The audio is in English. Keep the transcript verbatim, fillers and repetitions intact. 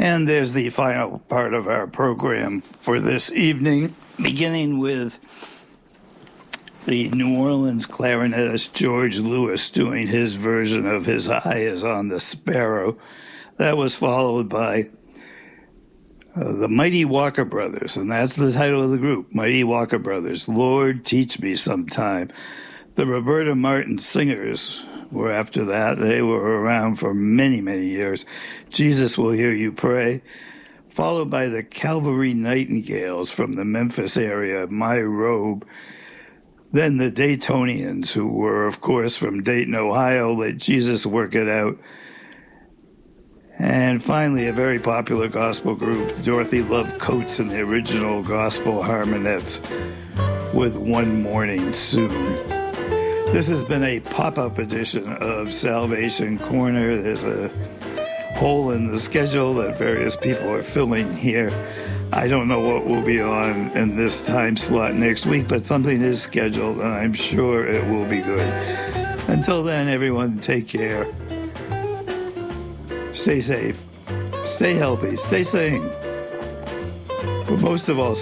And there's the final part of our program for this evening, beginning with the New Orleans clarinetist George Lewis doing his version of His Eye is on the Sparrow. That was followed by uh, the Mighty Walker Brothers, and that's the title of the group, Mighty Walker Brothers, Lord, Teach Me Sometime. The Roberta Martin Singers were after that. They were around for many, many years. Jesus Will Hear You Pray, followed by the Calvary Nightingales from the Memphis area, My Robe. Then the Daytonians, who were, of course, from Dayton, Ohio, Let Jesus Work It Out. And finally, a very popular gospel group, Dorothy Love Coates and the original Gospel Harmonettes with One Morning Soon. This has been a pop-up edition of Salvation Corner. There's a hole in the schedule that various people are filling here. I don't know what will be on in this time slot next week, but something is scheduled, and I'm sure it will be good. Until then, everyone, take care. Stay safe. Stay healthy. Stay sane. But most of all,